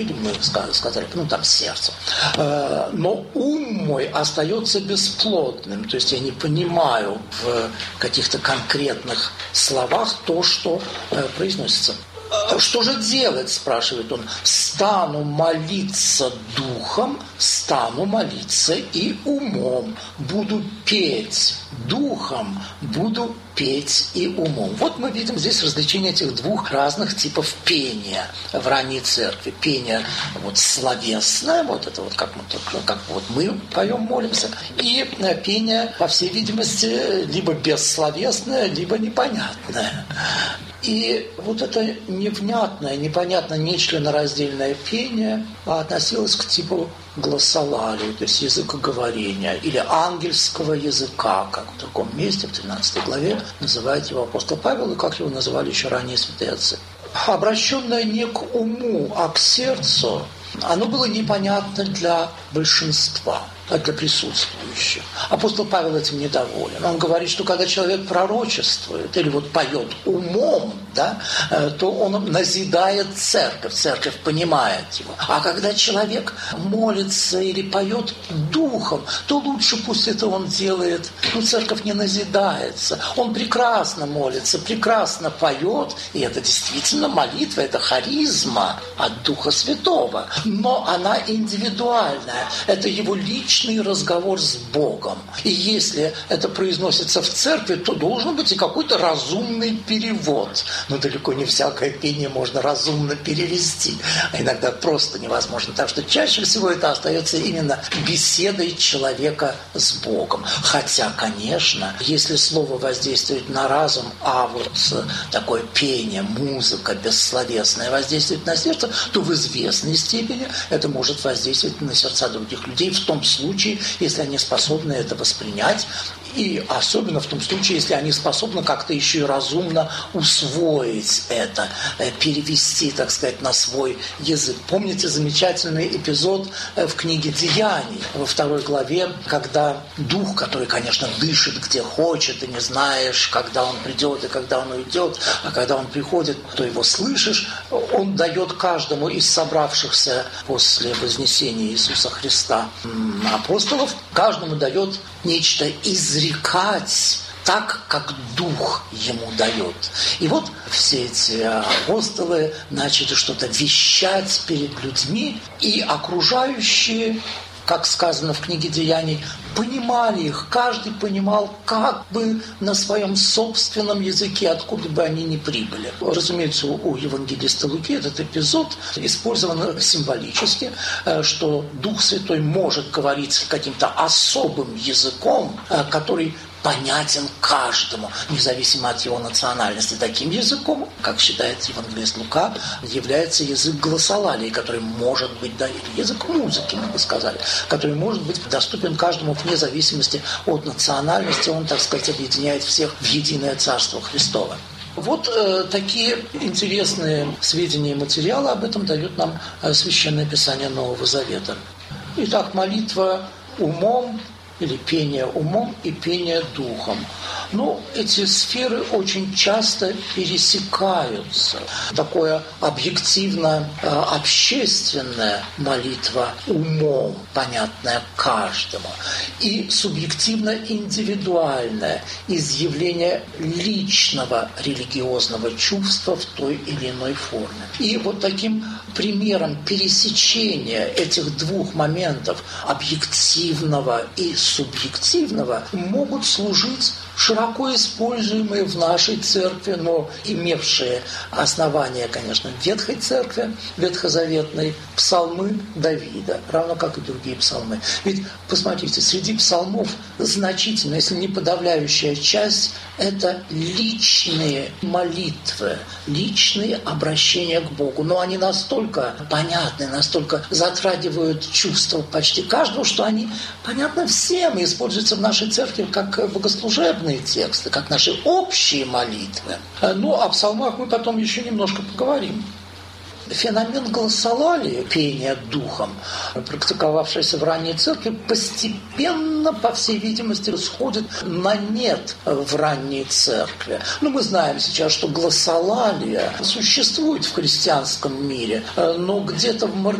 или мы сказали, там сердце. Но ум мой остается бесплодным, то есть я не понимаю в каких-то конкретных словах то, что произносится. Что же делать, спрашивает он. Стану молиться духом, стану молиться и умом. Буду петь духом, буду петь и умом. Вот мы видим здесь различение этих двух разных типов пения в ранней церкви. Пение словесное, это как мы поем, молимся, и пение, по всей видимости, либо бессловесное, либо непонятное. И это невнятное, непонятное, нечленораздельное пение относилось к типу глоссолалии, то есть языкоговорения, или ангельского языка, как в другом месте, в 13 главе, называет его апостол Павел, и как его называли еще ранее святые отцы. Обращенное не к уму, а к сердцу, оно было непонятно для большинства, для присутствующих. Апостол Павел этим недоволен. Он говорит, что когда человек пророчествует или поет умом, то он назидает церковь, церковь понимает его. А когда человек молится или поет духом, то лучше пусть это он делает, церковь не назидается. Он прекрасно молится, прекрасно поет, и это действительно молитва, это харизма от Духа Святого, но она индивидуальная, это его личный разговор с Богом. И если это произносится в церкви, то должен быть и какой-то разумный перевод. Но далеко не всякое пение можно разумно перевести. А иногда просто невозможно. Так что чаще всего это остается именно беседой человека с Богом. Хотя, конечно, если слово воздействует на разум, а такое пение, музыка бессловесная воздействует на сердце, то в известной степени это может воздействовать на сердца других людей в том случае, если они способны это воспринять, и особенно в том случае, если они способны как-то еще и разумно усвоить это, перевести, так сказать, на свой язык. Помните замечательный эпизод в книге «Деяний» во 2 главе, когда дух, который, конечно, дышит где хочет, и не знаешь, когда он придет и когда он уйдет, а когда он приходит, то его слышишь, он дает каждому из собравшихся после вознесения Иисуса Христа апостолов, каждому дает нечто изрекать так, как Дух ему дает. И все эти апостолы начали что-то вещать перед людьми, и окружающие, как сказано в книге «Деяний», понимали их, каждый понимал как бы на своем собственном языке, откуда бы они ни прибыли. Разумеется, у евангелиста Луки этот эпизод использован символически, что Дух Святой может говорить каким-то особым языком, который понятен каждому, независимо от его национальности. Таким языком, как считает евангелист Лука, является язык глоссолалии, который может быть, или язык музыки, мы бы сказали, который может быть доступен каждому вне зависимости от национальности. Он, так сказать, объединяет всех в единое Царство Христово. Такие интересные сведения и материалы об этом дает нам Священное Писание Нового Завета. Итак, молитва умом, или пение умом и пение духом. Эти сферы очень часто пересекаются. Такое объективно-общественная молитва умом, понятная каждому, и субъективно-индивидуальное изъявление личного религиозного чувства в той или иной форме. И таким примером пересечения этих двух моментов, объективного и субъективного, могут служить широко используемые в нашей церкви, но имевшие основания, конечно, в Ветхой церкви, ветхозаветной, псалмы Давида, равно как и другие псалмы. Ведь, посмотрите, среди псалмов значительно, если не подавляющая часть, это личные молитвы, личные обращения к Богу. Но они настолько понятны, настолько затрагивают чувства почти каждого, что они понятны всем и используются в нашей церкви как богослужебные тексты, как наши общие молитвы. О псалмах мы потом еще немножко поговорим. феномен гласолалии, пения духом, практиковавшийся в ранней церкви, постепенно, по всей видимости, сходит на нет в ранней церкви. Мы знаем сейчас, что гласолалия существует в христианском мире, но где-то в